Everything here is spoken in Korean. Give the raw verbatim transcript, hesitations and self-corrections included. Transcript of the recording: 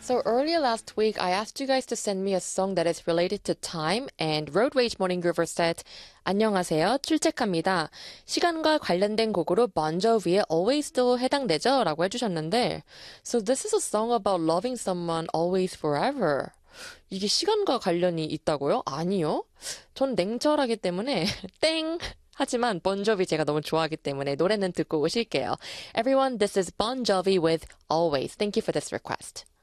So earlier last week, I asked you guys to send me a song that is related to time, and Road Rage Morning Groover said, 안녕하세요, 출첵합니다. 시간과 관련된 곡으로 Bon Jovi의 Always도 해당되죠? 라고 해주셨는데, so this is a song about loving someone always forever. 이게 시간과 관련이 있다고요? 아니요. 전 냉철하기 때문에 땡! 하지만 Bon Jovi 제가 너무 좋아하기 때문에 노래는 듣고 오실게요. Everyone, this is Bon Jovi with Always. Thank you for this request.